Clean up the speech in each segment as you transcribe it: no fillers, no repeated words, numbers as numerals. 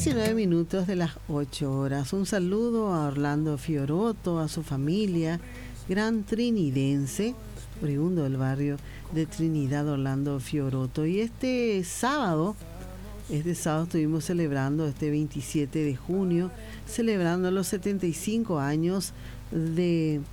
19 minutos de las 8 horas. Un saludo a Orlando Fioroto, a su familia, gran trinidense, oriundo del barrio de Trinidad, Orlando Fioroto. Y este sábado estuvimos celebrando, este 27 de junio, celebrando los 75 años del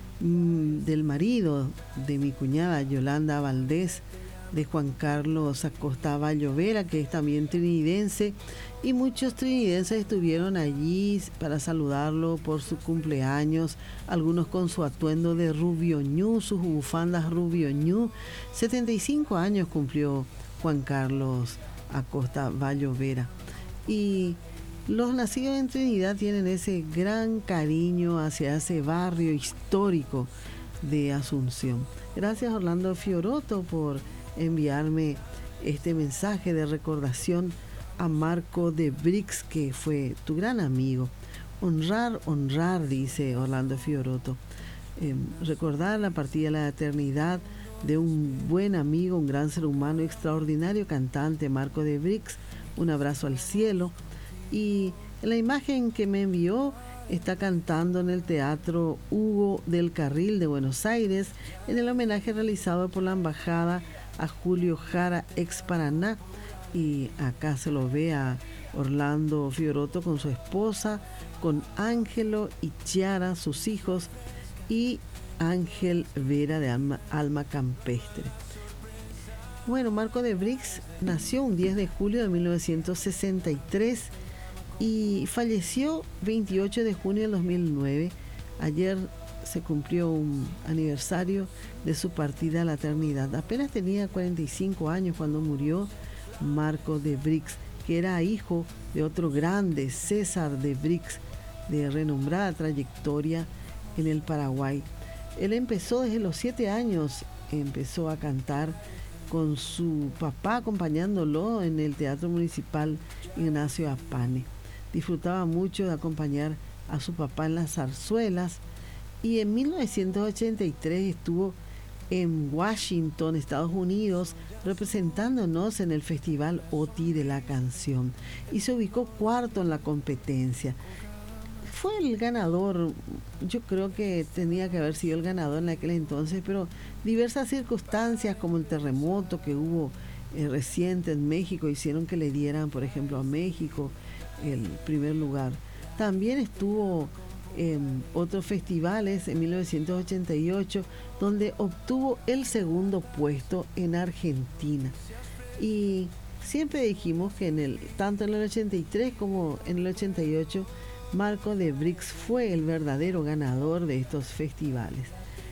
marido de mi cuñada Yolanda Valdés, de Juan Carlos Acosta Vallovera, que es también trinidense, y muchos trinidenses estuvieron allí para saludarlo por su cumpleaños, algunos con su atuendo de rubio ñu, sus bufandas rubio ñu. 75 años cumplió Juan Carlos Acosta Vallovera. Y los nacidos en Trinidad tienen ese gran cariño hacia ese barrio histórico de Asunción. Gracias, Orlando Fioroto, por enviarme este mensaje de recordación a Marco de Brix, que fue tu gran amigo. Honrar, dice Orlando Fioroto. Recordar la partida de la eternidad de un buen amigo, un gran ser humano, extraordinario cantante, Marco de Brix. Un abrazo al cielo. Y la imagen que me envió está cantando en el Teatro Hugo del Carril de Buenos Aires, en el homenaje realizado por la embajada a Julio Jara, ex Paraná. Y acá se lo ve a Orlando Fioroto con su esposa, con Ángelo y Chiara, sus hijos, y Ángel Vera de Alma Campestre. Bueno, Marco de Brix nació un 10 de julio de 1963 y falleció 28 de junio del 2009. Ayer se cumplió un aniversario de su partida a la eternidad. Apenas tenía 45 años cuando murió Marco de Brix, que era hijo de otro grande, César de Brix, de renombrada trayectoria en el Paraguay. Él empezó desde los 7 años, empezó a cantar con su papá acompañándolo en el Teatro Municipal Ignacio Apane. Disfrutaba mucho de acompañar a su papá en las zarzuelas, y en 1983 estuvo en Washington, Estados Unidos, representándonos en el Festival OTI de la Canción, y se ubicó cuarto en la competencia. Fue el ganador, yo creo que tenía que haber sido el ganador en aquel entonces, pero diversas circunstancias como el terremoto que hubo reciente en México hicieron que le dieran, por ejemplo, a México el primer lugar. También estuvo en otros festivales en 1988, donde obtuvo el segundo puesto en Argentina. Y siempre dijimos que tanto en el 83 como en el 88, Marco de Brix fue el verdadero ganador de estos festivales.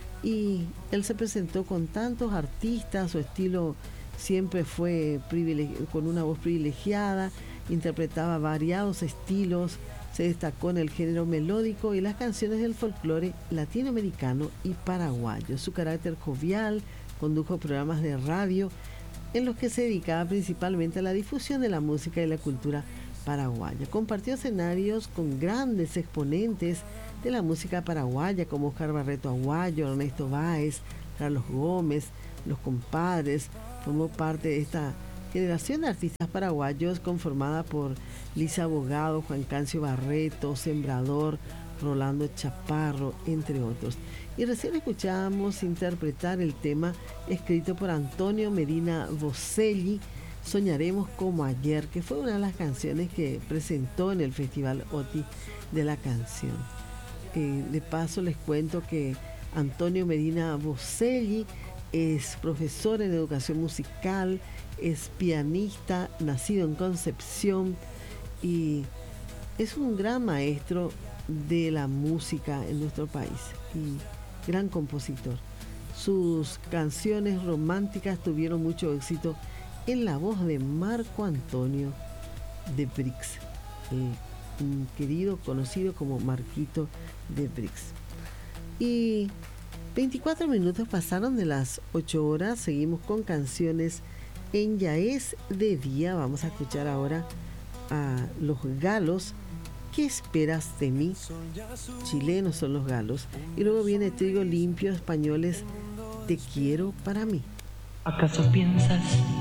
Y él se presentó con tantos artistas, su estilo siempre fue con una voz privilegiada, interpretaba variados estilos, se destacó en el género melódico y las canciones del folclore latinoamericano y paraguayo. Su carácter jovial, condujo programas de radio en los que se dedicaba principalmente a la difusión de la música y la cultura paraguaya. Compartió escenarios con grandes exponentes de la música paraguaya como Oscar Barreto Aguayo, Ernesto Báez, Carlos Gómez, Los Compadres. Formó parte de esta generación de artistas paraguayos conformada por Lisa Abogado, Juan Cancio Barreto, Sembrador, Rolando Chaparro, entre otros. Y recién escuchábamos interpretar el tema escrito por Antonio Medina Bocelli, Soñaremos como ayer, que fue una de las canciones que presentó en el Festival OTI de la Canción. De paso les cuento que Antonio Medina Bocelli es profesor en educación musical, es pianista, nacido en Concepción, y es un gran maestro de la música en nuestro país y gran compositor. Sus canciones románticas tuvieron mucho éxito en la voz de Marco Antonio de Brix, un querido conocido como Marquito de Brix. Y 24 minutos pasaron de las 8 horas, seguimos con canciones en Ya es de día. Vamos a escuchar ahora a Los Galos, ¿Qué esperas de mí? Chilenos son Los Galos. Y luego viene Trigo Limpio, españoles, Te quiero para mí. ¿Acaso piensas